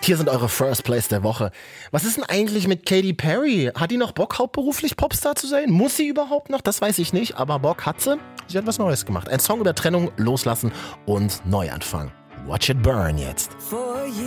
hier sind eure First Plays der Woche. Was ist denn eigentlich mit Katy Perry? Hat die noch Bock, hauptberuflich Popstar zu sein? Muss sie überhaupt noch? Das weiß ich nicht, aber Bock hat sie. Sie hat was Neues gemacht. Ein Song über Trennung, Loslassen und Neuanfang. Watch it burn jetzt.